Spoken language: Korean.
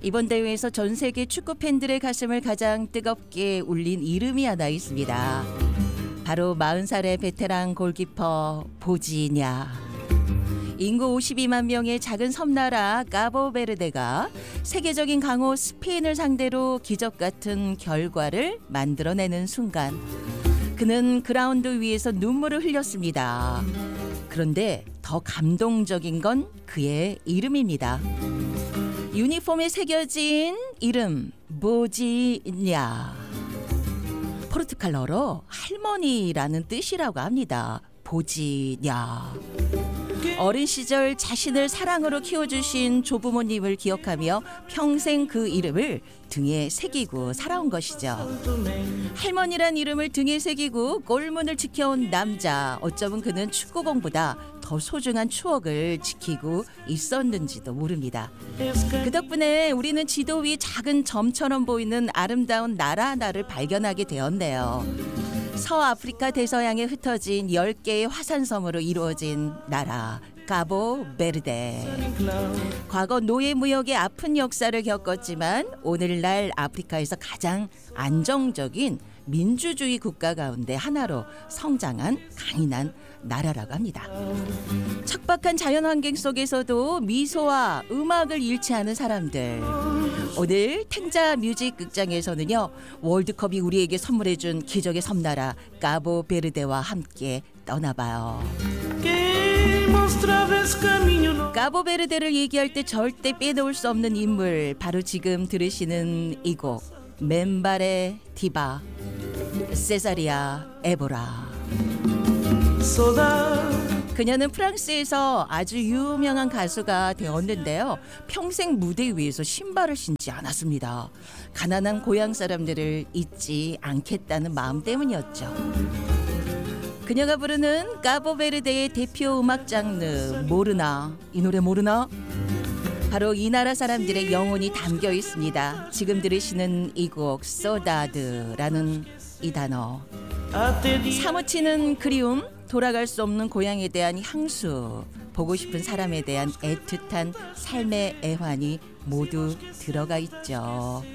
이번 대회에서 전 세계 축구 팬들의 가슴을 가장 뜨겁게 울린 이름이 하나 있습니다. 바로 40살의 베테랑 골키퍼 보지냐. 인구 52만 명의 작은 섬나라 카보베르데가 세계적인 강호 스페인을 상대로 기적 같은 결과를 만들어내는 순간 그는 그라운드 위에서 눈물을 흘렸습니다. 그런데 더 감동적인 건 그의 이름입니다. 유니폼에 새겨진 이름 보지냐. 포르투갈어로 할머니라는 뜻이라고 합니다. 보지냐. 어린 시절 자신을 사랑으로 키워주신 조부모님을 기억하며 평생 그 이름을 등에 새기고 살아온 것이죠. 할머니란 이름을 등에 새기고 골문을 지켜온 남자. 어쩌면 그는 축구공보다 더 소중한 추억을 지키고 있었는지도 모릅니다. 그 덕분에 우리는 지도 위 작은 점처럼 보이는 아름다운 나라 하나를 발견하게 되었네요. 서아프리카 대서양에 흩어진 10개의 화산섬으로 이루어진 나라 카보베르데. 과거 노예무역의 아픈 역사를 겪었지만 오늘날 아프리카에서 가장 안정적인 민주주의 국가 가운데 하나로 성장한 강인한 나라라고 합니다. 척박한 자연환경 속에서도 미소와 음악을 잃지 않은 사람들. 오늘 탱자 뮤직 극장에서는요, 월드컵이 우리에게 선물해준 기적의 섬나라 카보베르데와 함께 떠나봐요. 카보베르데를 얘기할 때 절대 빼놓을 수 없는 인물, 바로 지금 들으시는 이 곡 맨발의 디바 세사리아 에보라. 그녀는 프랑스에서 아주 유명한 가수가 되었는데요. 평생 무대 위에서 신발을 신지 않았습니다. 가난한 고향 사람들을 잊지 않겠다는 마음 때문이었죠. 그녀가 부르는 카보베르데의 대표 음악 장르 모르나. 이 노래 모르나? 바로 이 나라 사람들의 영혼이 담겨 있습니다. 지금 들으시는 이 곡 소다드라는 이 단어. 사무치는 그리움, 돌아갈 수 없는 고향에 대한 향수, 보고 싶은 사람에 대한 애틋한 삶의 애환이 모두 들어가 있죠.